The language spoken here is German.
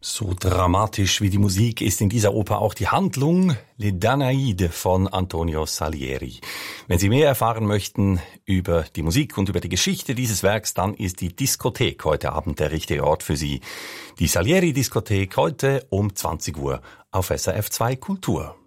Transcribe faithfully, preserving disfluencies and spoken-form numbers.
So dramatisch wie die Musik ist in dieser Oper auch die Handlung, Le Danaide von Antonio Salieri. Wenn Sie mehr erfahren möchten über die Musik und über die Geschichte dieses Werks, dann ist die Diskothek heute Abend der richtige Ort für Sie. Die Salieri-Diskothek heute um zwanzig Uhr auf S R F zwei Kultur.